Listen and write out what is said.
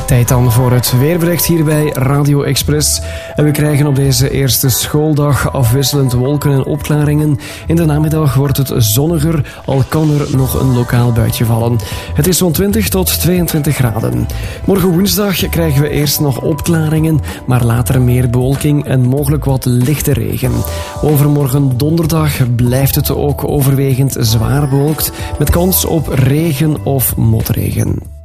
Tijd dan voor het weerbericht hier bij Radio Express. En we krijgen op deze eerste schooldag afwisselend wolken en opklaringen. In de namiddag wordt het zonniger, al kan er nog een lokaal buitje vallen. Het is zo'n 20 tot 22 graden. Morgen woensdag krijgen we eerst nog opklaringen, maar later meer bewolking en mogelijk wat lichte regen. Overmorgen donderdag blijft het ook overwegend zwaar bewolkt, met kans op regen of motregen.